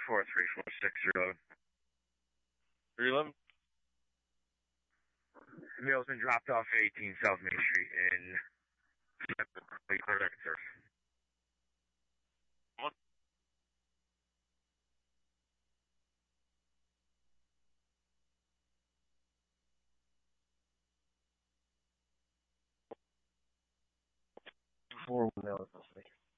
43460. 311? Mail's been dropped off at 18 South Main Street in clear record service. What? Before mail is supposed to make.